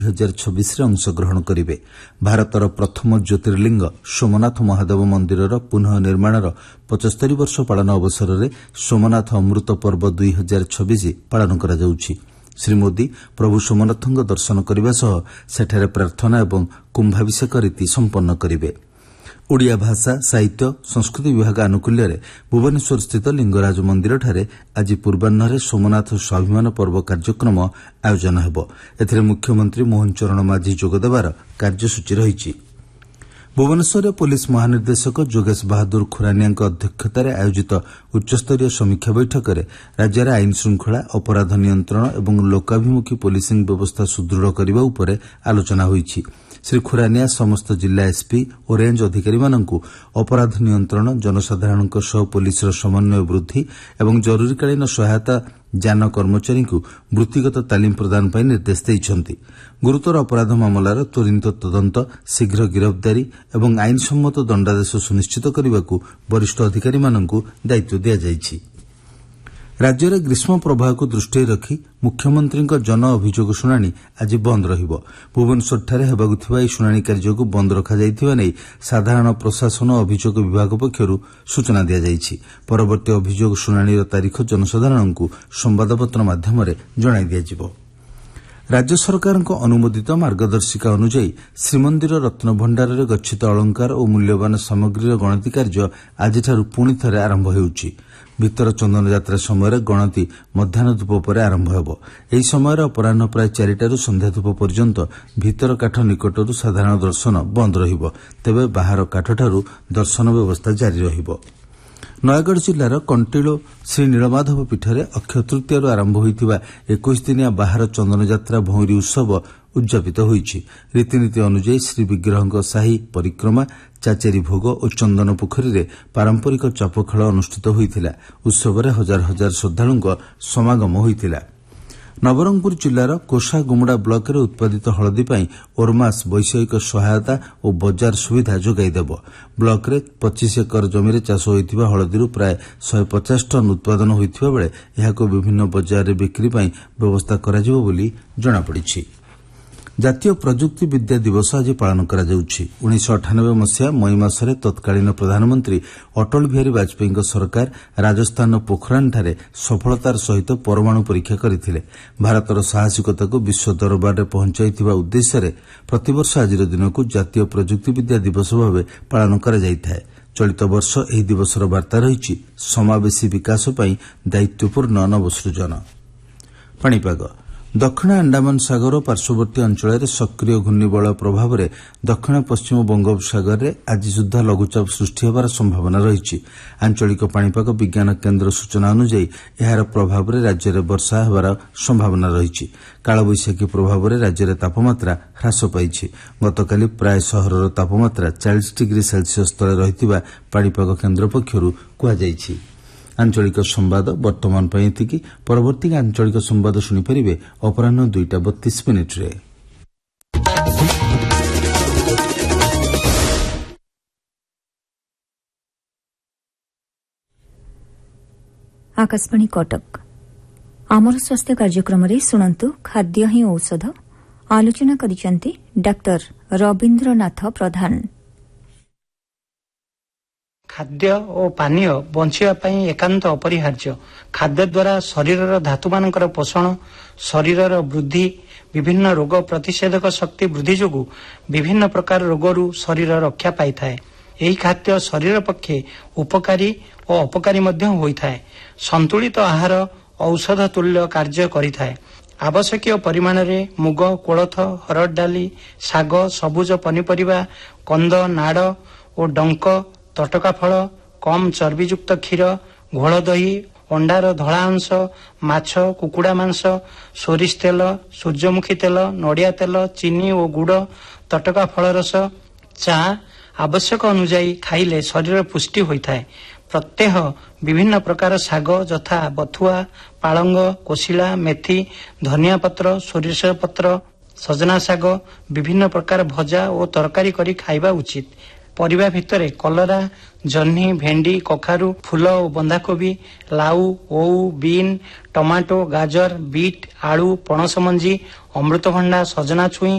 2026 अंशग्रहण करेंगे। भारतर प्रथम ज्योतिर्लिंग सोमनाथ महादेव मंदिर पुनः निर्माणर 75 वर्ष पालन अवसर में सोमनाथ अमृत पर्व 2026 पालन करा जाउछि। श्री मोदी प्रभु सोमनाथ दर्शन करने सह सेठारे प्रार्थना और कुंभाभिषेक रीति संपन्न करेंगे। ओडिया भाषा साहित्य संस्कृति विभाग आनुकूल्य भुवनेश्वर स्थित लिंगराज मंदिर ठारे आज पूर्वाह्न सोमनाथ स्वाभिमान पर्व कार्यक्रम आयोजन हेबो। एथिरे मुख्यमंत्री मोहन चरण माझी जोगदेवार कार्यसूची रही। भुवनेश्वर पुलिस महानिर्देशक जोगेश बहादुर खुरानिया अध्यक्षतार आयोजित उच्चस्तरीय समीक्षा बैठक में राज्य में आईन श्रृंखला अपराध नियंत्रण और लोकाभिमुखी पुलिसिंग व्यवस्था सुदृढ़ करने उपर आलोचना होईछि। श्री खुरानिया समस्त जिला एसपी और रेंज अधिकारी मानक अपराध नियंत्रण जनसाधारण पुलिस समन्वय वृद्धि और जरूरीकालीन सहायता जान कर्मचारी को वृत्तिगत तालीम प्रदान पर निर्देश देइछन्ति। गुरुतर अपराध मामलार त्वरित तदंत शीघ्र गिरफ्तारी और आईनसम्मत दंडादेश सुनिश्चित करने को वरिष्ठ अधिकारी मानक दायित्व दिया। राज्य में ग्रीष्म प्रवाह को दृष्टि रखी मुख्यमंत्री जन अभियोग शुणाणी आज बंद रहिबो। भुवनेश्वर हेबाकुथिबा शुणाणी कार्य को बंद रखा नहीं साधारण प्रशासन और अभियोग विभाग पक्षरु सूचना दिया जायछि। परवर्ती अभियोग शुणाणी तारीख जनसाधारण को संवादपत्र माध्यम जणाई दियाजिबो। राज्य सरकार अनुमोदित मार्गदर्शिका अनुଯାयी श्रीमंदिर रत्नभंडार गच्छित अलंकार और मूल्यवान सामग्री गणति कार्य आज पुणी थे आरंभ होउछि। भीतर चंदन यात्रा समय गणति मध्याह्न धूप पर आरंभ होब। यह समय अपराह प्राय 4टारू संध्या धूप पर्यंत भीतर काठ निकटरू साधारण दर्शन बंद रहिबो। तेबे बाहर काठठारू दर्शन व्यवस्था जारी रहिबो। नयगढ़ जिलार कंटिलो श्री नीलमाधव पीठरे अक्षय तृतीय आरंभ होइतिबा 21 दिनिया बाहर चंदन यात्रा भौरी उत्सव उद्यापित होइछि। रीतिनीति अनुଯାयी श्री विग्रह शाही परिक्रमा चाचेरी भोग और चंदन पोखरी रे पारंपरिक चापखेल अनुष्ठित होइतिला। उत्सव में हजार हजार श्रद्धालुओं समागम होइतिला। नवरंगपुर जिलार कोषागुमुड़ा ब्लॉक रे उत्पादित हलदी पाई ओरमास वैषयिक सहायता और बजार सुविधा जोगाईदेव। ब्लॉक रे 25 एकर जमी चाष होइतिबा हलदी प्राय 150 टन उत्पादन होइतिबा बेले एहाको विभिन्न बजार रे बिक्री पाई व्यवस्था कराजिबो बोली जणापड़िछि। जातीय प्रजुक्ति विद्या दिवस आज पालन करा जाउछि। 1998 मसीहा मई मासरे तत्कालीन प्रधानमंत्री अटल बिहारी वाजपेयी सरकार राजस्थान पोखरान ठारे सफलतार सहित परमाणु परीक्षा करथिले। भारतर साहसिकता को विश्व दरबार में पहुंचाइथिबा उद्देश्य रे प्रतिवर्ष आज दिन को जातीय प्रजुक्ति विद्या दिवस भाव पालन करा जाइथाय। चलित वर्ष एही दिवसर वार्ता रहिछि समावेशी विकास पई दायित्वपूर्ण नवसृजन। पाणीपाग दक्षिण अंडमान सागर पार्श्ववर्ती अंचल सक्रिय घूर्णिबलय प्रभाव में दक्षिण पश्चिम बंगोपसागर में आज सुधा लघुचाप सृष्टि होबार संभावना रही। आंचलिक पाणीपाग विज्ञान केन्द्र सूचना अनुଯାयी यार प्रभाव में राज्य में वर्षा होबार संभावना रही। कालबैशाखी प्रभाव में राज्य में तापमात्रा ह्रास पाई। गतकाली प्राय सहरर तापमात्रा 40 डिग्री सेल्सियस तले रही पाणीपाग केन्द्र पक्षर कहुଯାଇଛି। आंचलिक संवाद वर्तमान एतिकी। परवर्ती आंचलिक संवाद शुणिपारे अपराह 2:32 रे। आकाशवाणी कटक आमर स्वास्थ्य कार्यक्रम रे सुनंतु खाद्य ही औषध आलोचना करिसेंती डाक्टर रवींद्रनाथ प्रधान। खाद्य और पानीय बंचापी एकांत अपरिहार्य। खाद्य द्वारा शरीर धातु मानकर पोषण शरीर वृद्धि विभिन्न रोग प्रतिषेधक शक्ति वृद्धि जोगु विभिन्न प्रकार रोगरू शरीर रक्षा पाई थाए। यही खाद्य शरीर पक्षे उपकारी और अपकारी मध्य होइथाए। संतुलित आहार औषध तुल्य कार्य करिथाए। आवश्यक परिमाण रे मुग कोलथ हरड़ डाली शाग सबुज पनिपरिबा कंद नाड़ और डंक तटका फल कम चर्बीयुक्त क्षीर घोल दही अंडार धला अंश माछ कुकुड़ा मांस सोरिष तेल सूर्यमुखी तेल नड़िया तेल चीनी और गुड़ तटका फल रस चा आवश्यक अनुजाई खाइले शरीर पुष्टि होता है। प्रत्यह विभिन्न प्रकार शाग यथा बथुआ पालंग कोशिला मेथी धनिया पत्र सोरिष पत्र सजना शाग विभिन्न प्रकार भजा और तरकारी करी खाइबा उचित। परिबा भितरे कलरा जह्नी भेंडी कखारू फूल और बंधाकोबी लाउ ओउ बीन टमाटो गाजर बीट आलू पणस मंजी ଅମୃତଭଣ୍ଡା, ସଜନା ଛୁଇଁ